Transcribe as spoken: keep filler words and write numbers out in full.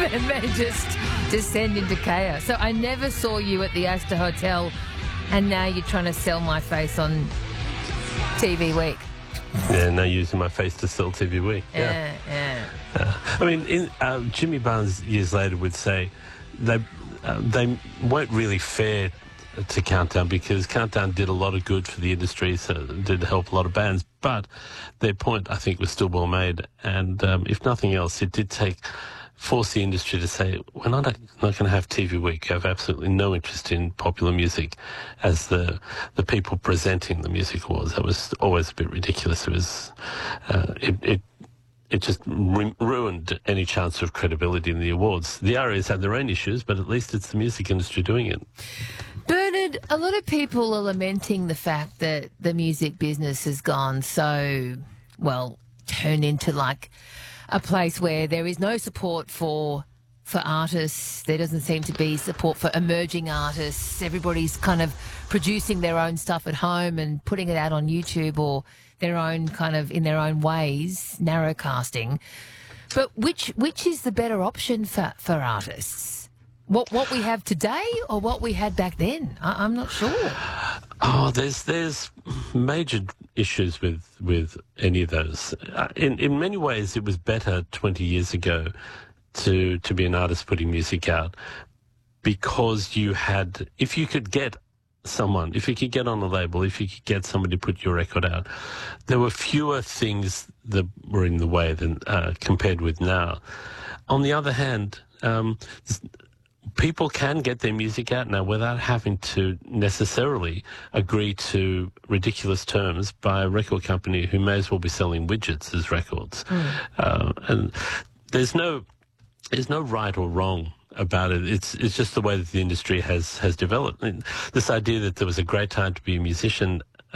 and they just descend into chaos. So I never saw you at the Astor Hotel, and now you're trying to sell my face on T V Week. Yeah, now using my face to sell T V Week. Yeah, yeah. yeah. Uh, I mean, in, uh, Jimmy Barnes years later would say they uh, they weren't really fair to Countdown because Countdown did a lot of good for the industry, so it did help a lot of bands, but their point, I think, was still well made. And um, if nothing else, it did take force the industry to say, we're not, not going to have T V Week. You have absolutely no interest in popular music as the the people presenting the music awards. That was always a bit ridiculous. It was, uh, it, it It just ru- ruined any chance of credibility in the awards. The A R I As had their own issues, but at least it's the music industry doing it. Bernard, a lot of people are lamenting the fact that the music business has gone so, well, turned into like a place where there is no support for for artists. There doesn't seem to be support for emerging artists. Everybody's kind of producing their own stuff at home and putting it out on YouTube or their own kind of, in their own ways, narrowcasting. But which which is the better option for, for artists? What what we have today or what we had back then? I, I'm not sure. Oh, there's there's major issues with with any of those. Uh, in in many ways, it was better twenty years ago to to be an artist putting music out because you had, if you could get someone, if you could get on a label, if you could get somebody to put your record out, there were fewer things that were in the way than uh, compared with now. On the other hand, um, people can get their music out now without having to necessarily agree to ridiculous terms by a record company who may as well be selling widgets as records. Mm. Uh, and there's no, there's no right or wrong about it. It's it's just the way that the industry has has developed. And this idea that there was a great time to be a musician